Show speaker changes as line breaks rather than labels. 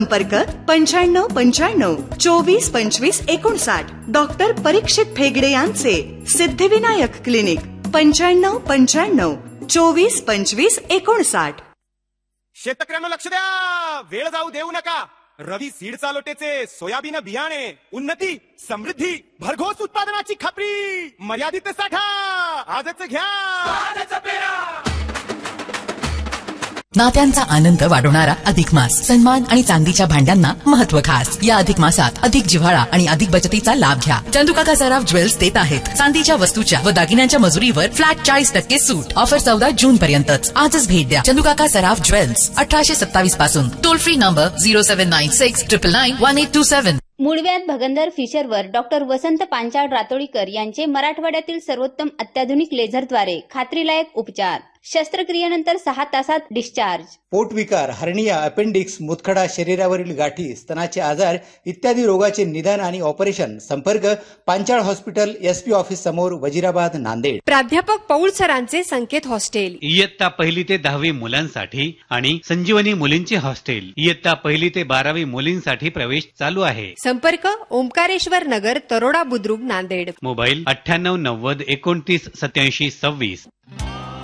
संपर्क 9595242559. डॉक्टर परीक्षित फेगडे यांचे सिद्धिविनायक क्लिनिक 9595242559.
शेतकऱ्यांना लक्ष द्या, वेळ जाऊ देऊ नका. रवी सीड चालोटेचे सोयाबीन बियाणे उन्नती समृद्धी भरघोस उत्पादनाची खात्री मर्यादित साठा आजच घ्या.
नात्यांचा आनंद वाढवणारा अधिक मास. सन्मान आणि चांदीच्या भांड्यांना महत्व खास. या अधिक मासात अधिक जिव्हाळा आणि अधिक बचतीचा लाभ घ्या. चंदुकाका सराफ ज्वेल्स देत आहेत चांदीच्या वस्तूच्या व दागिन्यांच्या मजुरीवर फ्लॅट 40% सूट. ऑफर 14 जून पर्यंतच. आजच भेट द्या चंदुकाका सराफ ज्वेल्स 1827 पासून. Toll free number 0796991827.
मुळव्यात भगंदर फिशरवर डॉक्टर वसंत पांचाळ रातोळीकर यांचे मराठवाड्यातील सर्वोत्तम अत्याधुनिक लेझरद्वारे खात्रीलायक उपचार. शस्त्रक्रियेनंतर 6 तासात डिस्चार्ज.
पोटविकार, हर्निया, अपेंडिक्स, मुतखडा, शरीरावरील गाठी, स्तनाचे आजार इत्यादी रोगाचे निदान आणि ऑपरेशन. संपर्क पांचाळ हॉस्पिटल, SP ऑफिस समोर, वजिराबाद, नांदेड.
प्राध्यापक पौळ सरांचे संकेत हॉस्टेल.
इयत्ता 1 ते 10वी मुलांसाठी आणि संजीवनी मुलींचे हॉस्टेल. इयत्ता 1 ते 12वी मुलींसाठी प्रवेश चालू आहे.
संपर्क ओंकारेश्वर नगर, तरोडा बुद्रुक, नांदेड.
मोबाईल 9890298726.